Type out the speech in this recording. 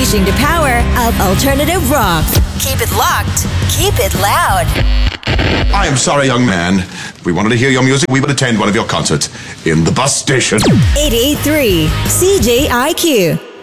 Unleashing the power of alternative rock. Keep it locked. Keep it loud. I am sorry, young man. If we wanted to hear your music, we would attend one of your concerts in the bus station. 88.3 CJIQ.